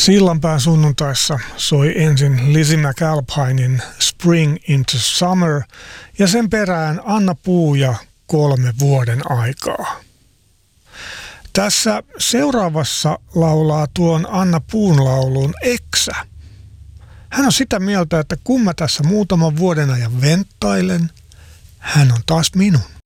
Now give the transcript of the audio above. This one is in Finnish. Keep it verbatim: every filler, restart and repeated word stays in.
Sillanpään sunnuntaissa soi ensin Lizzie McAlpinin Spring into Summer ja sen perään Anna Puuja Kolme vuoden aikaa. Tässä seuraavassa laulaa tuon Anna Puun laulun Eksä. Hän on sitä mieltä, että kun mä tässä muutaman vuoden ajan venttailen, hän on taas minun.